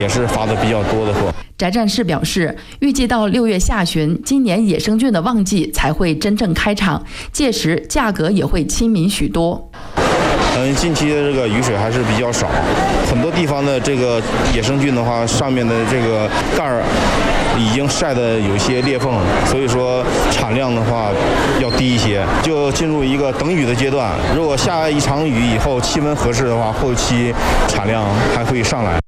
也是发的比较多的货。 翟战士表示，预计到6月下旬，今年野生菌的旺季才会真正开场，届时价格也会亲民许多。 近期的这个雨水还是比较少，很多地方的这个野生菌的话，上面的这个盖儿已经晒得有些裂缝，所以说产量的话要低一些，就进入一个等雨的阶段。如果下一场雨以后气温合适的话，后期产量还会上来。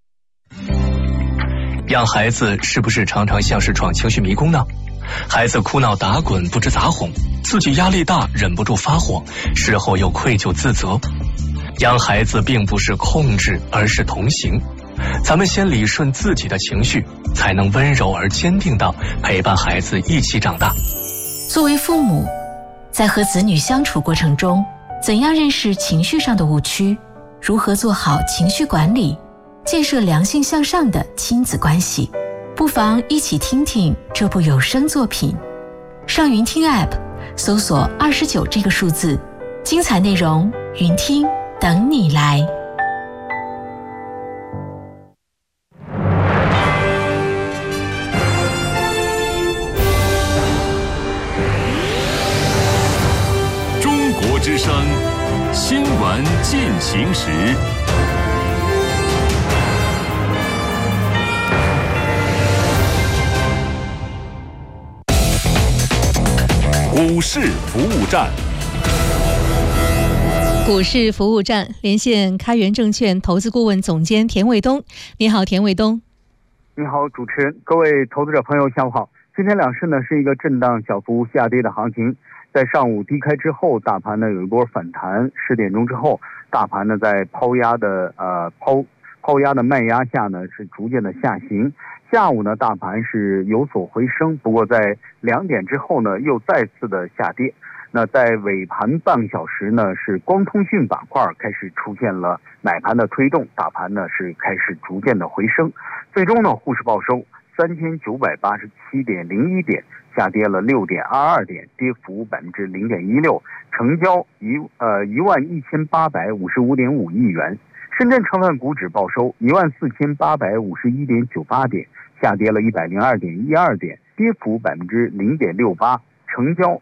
养孩子是不是常常像是闯情绪迷宫呢？孩子哭闹打滚不知咋哄，自己压力大忍不住发火，事后又愧疚自责。养孩子并不是控制，而是同行。咱们先理顺自己的情绪，才能温柔而坚定地陪伴孩子一起长大。 作为父母，在和子女相处过程中，怎样认识情绪上的误区，如何做好情绪管理，建设良性向上的亲子关系，不妨一起听听这部有声作品。上云听 App 搜索29这个数字，精彩内容云听等你来。 中国之声新闻进行时。股市服务站， 股市服务站连线开元证券投资顾问总监田卫东。你好，田卫东。 你好，主持人，各位投资者朋友，下午好。今天两市呢是一个震荡小幅下跌的行情，在上午低开之后，大盘呢有一波反弹，10点钟之后，大盘呢在抛压的卖压下呢是逐渐的下行。下午呢，大盘是有所回升，不过在2点之后呢，又再次的下跌。那在尾盘半个小时呢，是光通讯板块开始出现了买盘的推动，大盘呢是开始逐渐的回升。最终呢，沪市报收3987.01点，下跌了6.22点，跌幅0.16%，成交11855.5亿元。深圳成分股指报收14851.98点，下跌了102.12点，跌幅0.68%，成交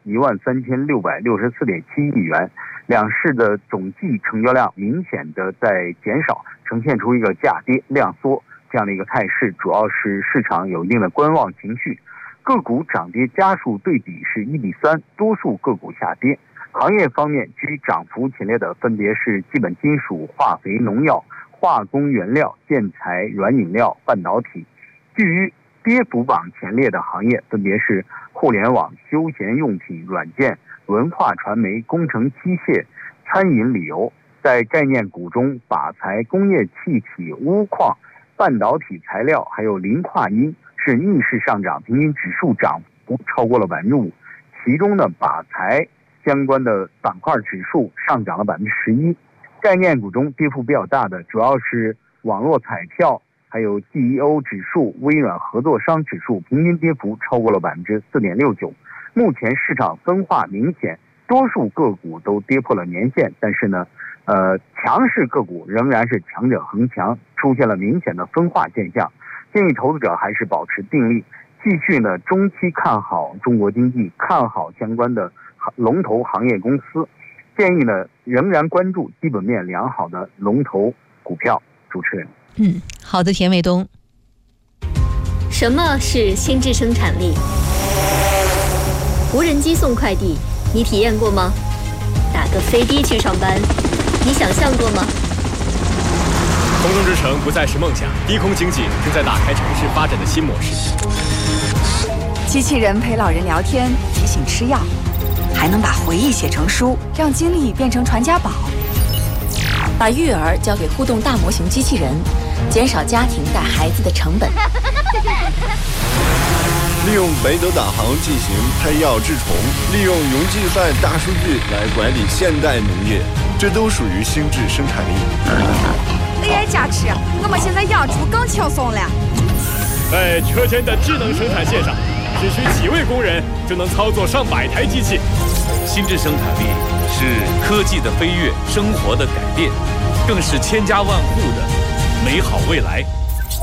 13664.7亿元。两市的总计成交量明显的在减少，呈现出一个价跌量缩这样的一个态势，主要是市场有一定的观望情绪。个股涨跌家数对比是1:3，多数个股下跌。行业方面，居涨幅前列的分别是基本金属、化肥、农药、化工原料、建材、软饮料、半导体。居于跌幅榜前列的行业分别是互联网、休闲用品、软件、文化传媒、工程机械、餐饮旅游。在概念股中，靶材、工业气体、钨矿、半导体材料还有磷化铟是逆势上涨，平均指数涨幅超过了5%。其中呢，靶材相关的板块指数上涨了11%。概念股中跌幅比较大的主要是网络彩票，还有 GEO 指数、微软合作商指数，平均跌幅超过了4.69%。目前市场分化明显，多数个股都跌破了年线，但是呢，强势个股仍然是强者恒强，出现了明显的分化现象。建议投资者还是保持定力，继续呢中期看好中国经济，看好相关的龙头行业公司，建议呢仍然关注基本面良好的龙头股票。主持人， 好的，田卫东。 什么是心智生产力？无人机送快递，你体验过吗？打个飞的去上班，你想象过吗？ 空中之城不再是梦想，低空经济正在打开城市发展的新模式。 机器人陪老人聊天，提醒吃药，还能把回忆写成书，让经历变成传家宝。把育儿交给互动大模型机器人，减少家庭带孩子的成本。 利用北斗导航进行拍药治虫，利用云计算大数据来管理现代农业，这都属于心智生产力。 AI 加持，我们现在养猪更轻松了。 在车间的智能生产线上，只需几位工人就能操作上百台机器。 心智生产力是科技的飞跃，生活的改变，更是千家万户的美好未来。